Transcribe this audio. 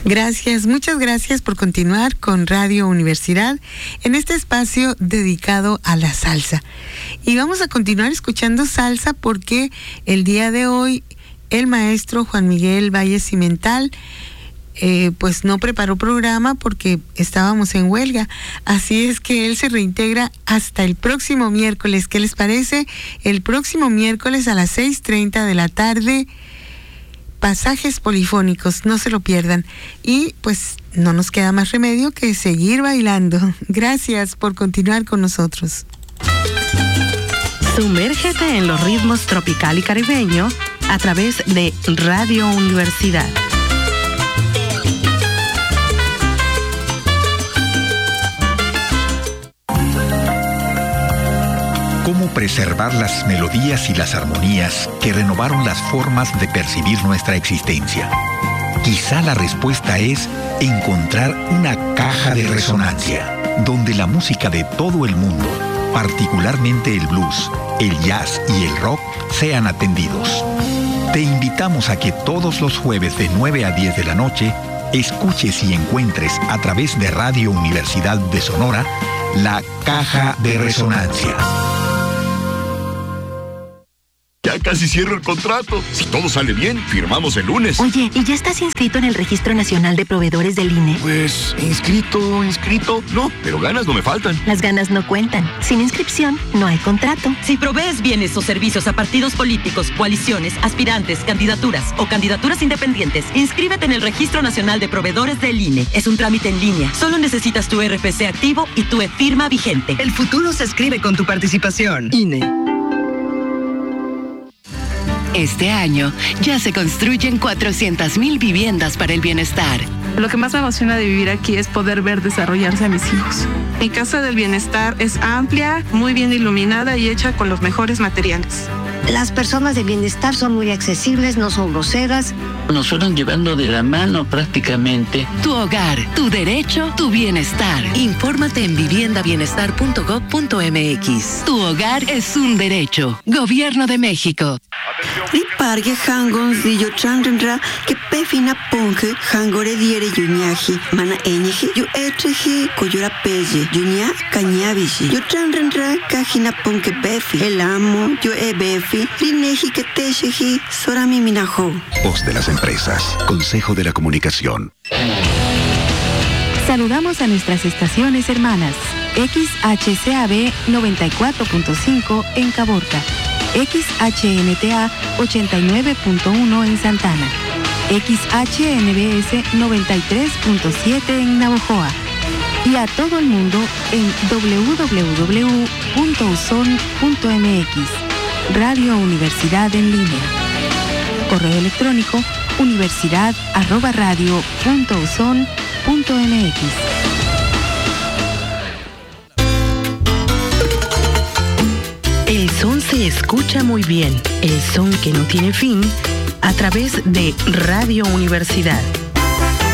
Gracias, muchas gracias por continuar con Radio Universidad en este espacio dedicado a la salsa. Y vamos a continuar escuchando salsa porque el día de hoy el maestro Juan Miguel Valle Cimental pues no preparó programa porque estábamos en huelga, así es que él se reintegra hasta el próximo miércoles. ¿Qué les parece? El próximo miércoles a las 6:30 de la tarde, pasajes polifónicos, no se lo pierdan. Y pues no nos queda más remedio que seguir bailando. Gracias por continuar con nosotros. Sumérgete en los ritmos tropical y caribeño a través de Radio Universidad. ¿Cómo preservar las melodías y las armonías que renovaron las formas de percibir nuestra existencia? Quizá la respuesta es encontrar una caja de resonancia, donde la música de todo el mundo, particularmente el blues, el jazz y el rock, sean atendidos. Te invitamos a que todos los jueves de 9 a 10 de la noche escuches y encuentres a través de Radio Universidad de Sonora la Caja de Resonancia. Ya casi cierro el contrato. Si todo sale bien, firmamos el lunes. Oye, ¿y ya estás inscrito en el Registro Nacional de Proveedores del INE? Pues, inscrito, no, pero ganas no me faltan. Las ganas no cuentan. Sin inscripción, no hay contrato. Si provees bienes o servicios a partidos políticos, coaliciones, aspirantes, candidaturas o candidaturas independientes, inscríbete en el Registro Nacional de Proveedores del INE. Es un trámite en línea. Solo necesitas tu RFC activo y tu e-firma vigente. El futuro se escribe con tu participación. INE. Este año ya se construyen 400,000 viviendas para el bienestar. Lo que más me emociona de vivir aquí es poder ver desarrollarse a mis hijos. Mi Casa del Bienestar es amplia, muy bien iluminada y hecha con los mejores materiales. Las personas de bienestar son muy accesibles, no son groseras. Nos fueron llevando de la mano prácticamente. Tu hogar, tu derecho, tu bienestar. Infórmate en viviendabienestar.gov.mx. Tu hogar es un derecho. Gobierno de México. Ripargue hangon di yo chandra que pefina ponge hangore diere yuñaji mana eñeje yo etreje coyora pelle yuña cañabishi yo chandra cajina ponge befi el amo yo befi lineji que tejeji sorami minajo. Voz de las empresas, Consejo de la Comunicación. Saludamos a nuestras estaciones hermanas. XHCAB 94.5 en Caborca, XHNTA 89.1 en Santana, XHNBS 93.7 en Navojoa y a todo el mundo en www.uson.mx. Radio Universidad en línea. Correo electrónico universidad@radio.uson.mx. El son se escucha muy bien, el son que no tiene fin, a través de Radio Universidad.